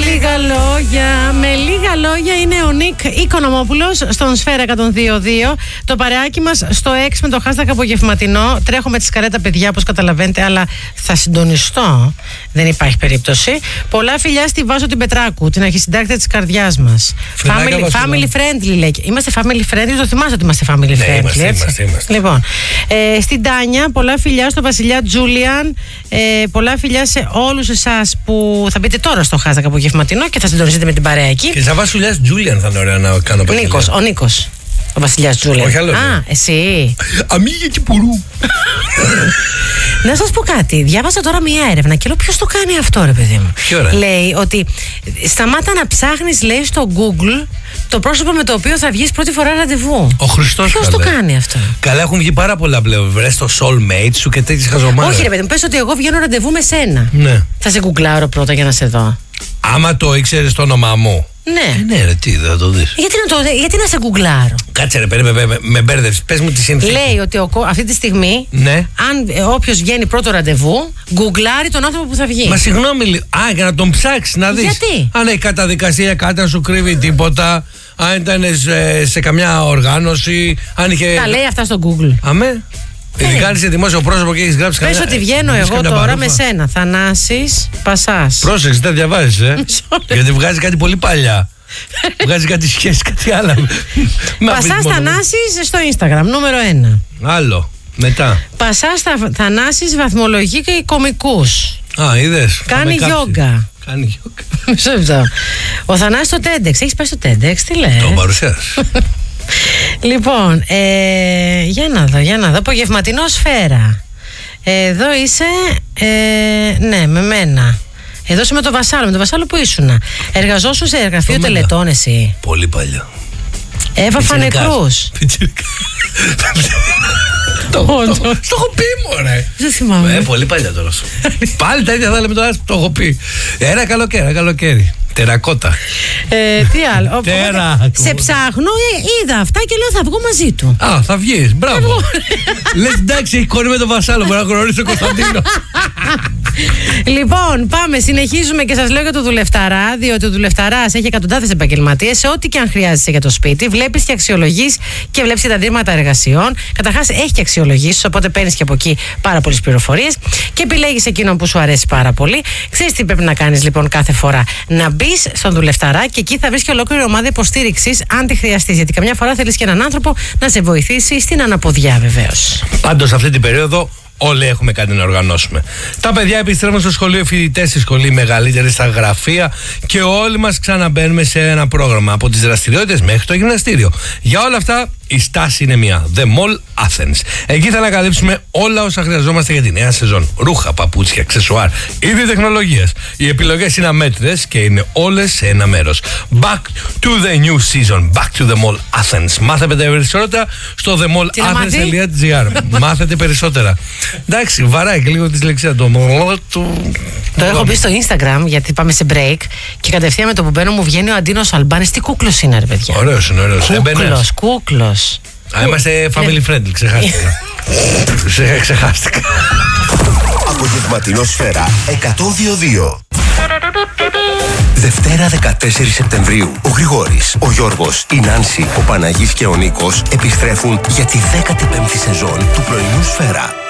λίγα λόγια. Με λίγα λόγια είναι ο Νίκ Οικονομόπουλος στον Σφαίρα 102.2. Το παρεάκι μας στο X με το hashtag απογευματινό. Τρέχουμε τη σκαρέτα, παιδιά, όπως καταλαβαίνετε, αλλά θα συντονιστώ. Δεν υπάρχει περίπτωση. Πολλά φιλιά στη Βάσο την Πετράκου, την αρχισυντάκτρια της καρδιάς μας. Family friendly, λέει. Είμαστε family friendly, το θυμάσαι ότι είμαστε family friendly. Είμαστε. Λοιπόν, στην Τάνια, πολλά φιλιά στο Βασιλιά Τζούλιαν. Πολλά φιλιά σε όλους εσάς που θα μπείτε τώρα στο hashtag απογευματινό και θα συντονιστείτε με την παρέα εκεί. Και σαν Βασιλιάς Τζούλιαν θα είναι ωραία να κάνω παρέα. Ο Νίκος. Ο Βασιλιάς Τζούλιαν. Όχι άλλο. Α, εσύ. Αμίγε και πουρού. Να σας πω κάτι. Διάβασα τώρα μια έρευνα και λέω ποιος το κάνει αυτό, ρε παιδί μου. Λέει ότι σταμάτα να ψάχνεις, λέει, στο Google το πρόσωπο με το οποίο θα βγεις πρώτη φορά ραντεβού. Ο Χριστός. Ποιος το κάνει αυτό? Καλά, έχουν βγει πάρα πολλά πλέον. Βρες το soulmate σου και τέτοιες χαζομάρες. Όχι, ρε παιδί μου, πες ότι εγώ βγαίνω ραντεβού με σένα. Ναι. Θα σε γκουγκλάρω πρώτα για να σε δω. Άμα το ήξερες το όνομά μου. Ναι. Ναι, ρε, τι, θα το δεις. Γιατί να σε γκουγκλάρω? Κάτσε, ρε, με μπέρδευσες. Πες μου τη συνθήκη. Λέει ότι αυτή τη στιγμή, ναι, αν όποιος βγαίνει πρώτο ραντεβού, γκουγκλάρει τον άνθρωπο που θα βγει. Μα συγγνώμη, για να τον ψάξεις, να δεις. Γιατί? Αν έχει καταδικασία, κάτι να σου κρύβει τίποτα. Αν ήταν σε καμιά οργάνωση. Αν είχε. Τα λέει αυτά στο Google. Αμέ. Ειδικά αν είσαι δημόσιο πρόσωπο και έχεις γράψει πες ότι βγαίνω εγώ τώρα με σένα. Θανάσης Πασάς. Πρόσεξε, δεν διαβάζεις, γιατί βγάζει κάτι πολύ παλιά. Βγάζει κάτι σχέση, κάτι άλλο. Πασάς Θανάσης στο Instagram, νούμερο 1. Άλλο, μετά. Πασάς Θανάσης βαθμολογεί και κωμικούς. Α, είδες. Κάνει γιόγκα. Μισό λεπτό. Ο Θανάσης στο TEDx. Έχεις πάει στο TEDx, τι λέει? Το παρουσιάσεις. Λοιπόν, για να δω. Απογευματινό Σφαίρα. Εδώ είσαι. Ναι, με μένα. Εδώ είσαι με τον Βασάλο. Με τον Βασάλο που ήσουνα. Εργαζόσουν σε γραφείο τελετών εσύ? Πολύ παλιά. Έβαφα νεκρούς. Το έχω πει, μωρέ. Δεν θυμάμαι. Πολύ παλιά τώρα σου. Πάλι τα ίδια θα λέμε τώρα, το έχω πει. Ένα καλοκαίρι. Τερακότα. Τι άλλο? Σε ψάχνω, είδα αυτά και λέω θα βγω μαζί του. Α, θα βγεις, μπράβο. Λες εντάξει, έχει κόρη με τον Βασάλο, μπορεί να γνωρίσει τον Κωνσταντίνο. Λοιπόν, πάμε, συνεχίζουμε και σας λέω για το δουλευταρά, διότι ο δουλευταράς έχει εκατοντάδες επαγγελματίες σε ό,τι και αν χρειάζεσαι για το σπίτι. Βλέπεις και αξιολογείς και βλέπεις και τα δείγματα εργασιών. Καταρχάς έχει και αξιολογήσεις, οπότε παίρνεις και από εκεί πάρα πολλές πληροφορίες και επιλέγεις εκείνον που σου αρέσει πάρα πολύ. Ξέρεις τι πρέπει να κάνεις λοιπόν κάθε φορά? Να μπεις στον δουλευταρά και εκεί θα βρεις και ολόκληρη ομάδα υποστήριξης αν τη χρειαστείς. Γιατί καμιά φορά θέλεις και έναν άνθρωπο να σε βοηθήσει στην αναποδιά, βεβαίως. Πάντως αυτή την περίοδο όλοι έχουμε κάτι να οργανώσουμε. Τα παιδιά επιστρέφουν στο σχολείο, οι φοιτητές στη σχολή, οι μεγαλύτεροι στα γραφεία και όλοι μας ξαναμπαίνουμε σε ένα πρόγραμμα από τις δραστηριότητες μέχρι το γυμναστήριο. Για όλα αυτά η στάση είναι μία. The Mall Athens. Εκεί θα ανακαλύψουμε όλα όσα χρειαζόμαστε για τη νέα σεζόν. Ρούχα, παπούτσια, αξεσουάρ, είδη τεχνολογίας. Οι επιλογές είναι αμέτρητες και είναι όλες σε ένα μέρος. Back to the new season. Back to the Mall Athens. Μάθετε περισσότερα στο themallathens.gr. Μάθετε περισσότερα. Εντάξει, βαράει και λίγο τη λεξία το έχω πει στο Instagram γιατί πάμε σε break και κατευθείαν με το που μπαίνω μου βγαίνει ο Αντίνος Αλμπάνης. Τι κούκλος είναι, ρε παιδιά. Ωραίος είναι, ωραίος. Κούκλος. Είμαστε family friendly, ξεχάστηκα. Ξεχάστηκα. Απογευματινό Σφαίρα 102.2. Δευτέρα 14 Σεπτεμβρίου, ο Γρηγόρης, ο Γιώργος, η Νάνση, ο Παναγής και ο Νίκος επιστρέφουν για τη 15η σεζόν του πρωινού Σφαίρα.